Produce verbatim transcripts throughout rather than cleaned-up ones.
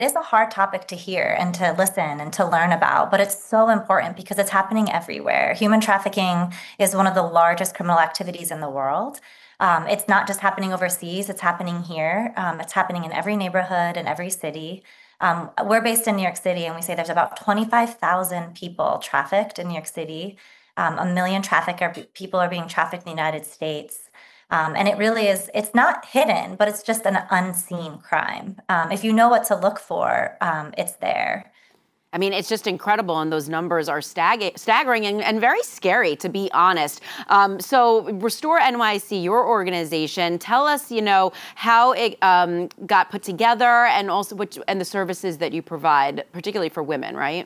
is a hard topic to hear and to listen and to learn about, but it's so important because it's happening everywhere. Human trafficking is one of the largest criminal activities in the world. Um, it's not just happening overseas, it's happening here. Um, it's happening in every neighborhood and every city. Um, we're based in New York City, and we say there's about twenty-five thousand people trafficked in New York City. Um, a million traffic are, people are being trafficked in the United States. Um, and it really is, it's not hidden, but it's just an unseen crime. Um, if you know what to look for, um, it's there. I mean, it's just incredible, and those numbers are stag- staggering and, and very scary, to be honest. Um, so Restore N Y C, your organization, tell us, you know, how it um, got put together and also which, and the services that you provide, particularly for women, right?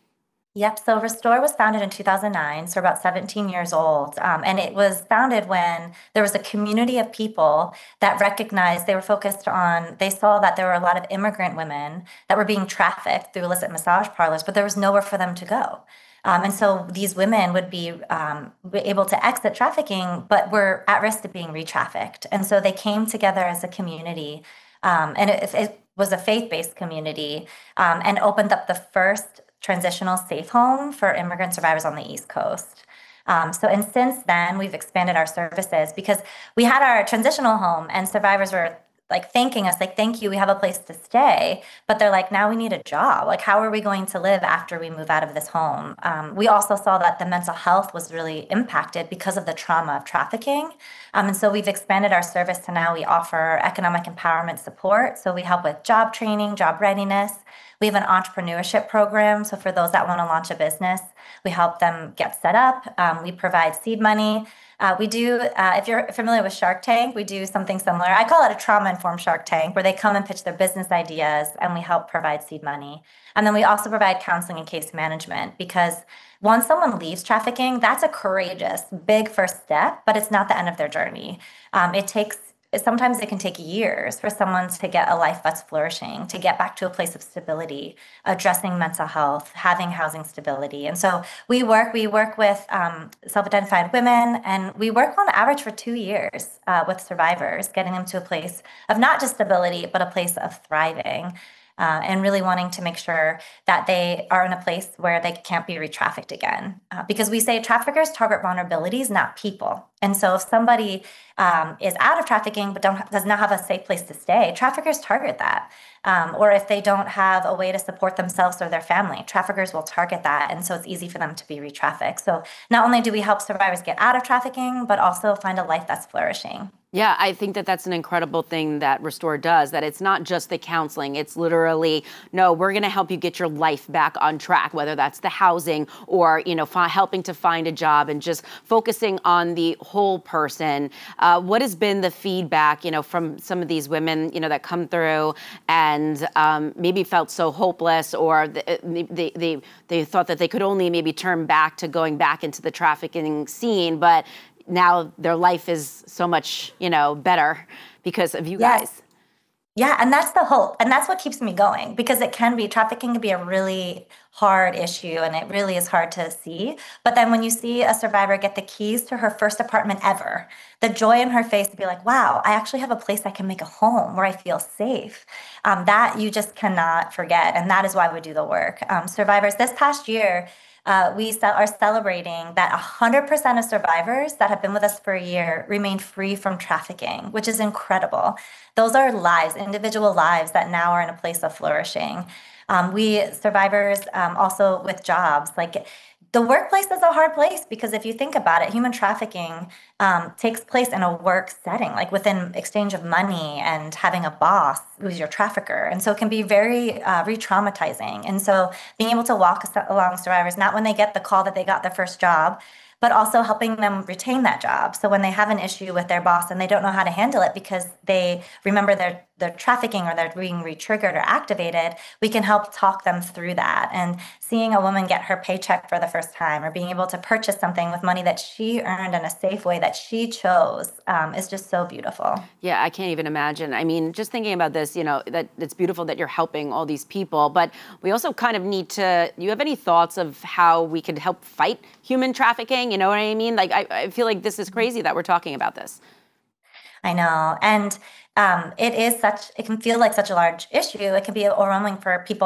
Yep. So Restore was founded in two thousand nine, so about seventeen years old. Um, and it was founded when there was a community of people that recognized they were focused on, they saw that there were a lot of immigrant women that were being trafficked through illicit massage parlors, but there was nowhere for them to go. Um, and so these women would be um, able to exit trafficking, but were at risk of being re-trafficked. And so they came together as a community. Um, and it, it was a faith-based community um, and opened up the first transitional safe home for immigrant survivors on the East Coast. Um, so, and since then, we've expanded our services because we had our transitional home and survivors were like thanking us, like, thank you, we have a place to stay. But they're like, now we need a job. Like, how are we going to live after we move out of this home? Um, we also saw that the mental health was really impacted because of the trauma of trafficking. Um, and so we've expanded our service to now we offer economic empowerment support. So we help with job training, job readiness. We have an entrepreneurship program. So for those that want to launch a business, we help them get set up. Um, we provide seed money. Uh, we do, uh, if you're familiar with Shark Tank, we do something similar. I call it a trauma-informed Shark Tank, where they come and pitch their business ideas and we help provide seed money. And then we also provide counseling and case management because once someone leaves trafficking, that's a courageous, big first step, but it's not the end of their journey. Um, it takes Sometimes it can take years for someone to get a life that's flourishing, to get back to a place of stability, addressing mental health, having housing stability. And so we work, we work with um, self-identified women, and we work on average for two years uh, with survivors, getting them to a place of not just stability, but a place of thriving. Uh, and really wanting to make sure that they are in a place where they can't be re-trafficked again. Uh, because we say traffickers target vulnerabilities, not people. And so if somebody um, is out of trafficking but don't, does not have a safe place to stay, traffickers target that. Um, or if they don't have a way to support themselves or their family, traffickers will target that. And so it's easy for them to be re-trafficked. So not only do we help survivors get out of trafficking, but also find a life that's flourishing. Yeah, I think that that's an incredible thing that Restore does, that it's not just the counseling. It's literally, no, we're going to help you get your life back on track, whether that's the housing or, you know, fi- helping to find a job and just focusing on the whole person. Uh, what has been the feedback, you know, from some of these women, you know, that come through and um, maybe felt so hopeless, or they, they, they, they thought that they could only maybe turn back to going back into the trafficking scene, but now their life is so much, you know, better because of you Yes. guys. Yeah, and that's the hope. And that's what keeps me going because it can be, trafficking can be a really hard issue and it really is hard to see. But then when you see a survivor get the keys to her first apartment ever, the joy in her face to be like, wow, I actually have a place I can make a home where I feel safe. Um, that you just cannot forget. And that is why we do the work. Um, survivors, this past year, Uh, we ce- are celebrating that one hundred percent of survivors that have been with us for a year remain free from trafficking, which is incredible. Those are lives, individual lives that now are in a place of flourishing. Um, we survivors um, also with jobs, like the workplace is a hard place because if you think about it, human trafficking um, takes place in a work setting, like within exchange of money and having a boss who's your trafficker. And so it can be very uh, re-traumatizing. And so being able to walk as- along survivors, not when they get the call that they got their first job, but also helping them retain that job. So when they have an issue with their boss and they don't know how to handle it because they remember their they're trafficking or they're being re-triggered or activated, we can help talk them through that. And seeing a woman get her paycheck for the first time or being able to purchase something with money that she earned in a safe way that she chose um, is just so beautiful. Yeah, I can't even imagine. I mean, just thinking about this, you know, that it's beautiful that you're helping all these people, but we also kind of need to, do you have any thoughts of how we could help fight human trafficking? You know what I mean? Like, I, I feel like this is crazy that we're talking about this. I know. And um, it is such, it can feel like such a large issue. It can be overwhelming for people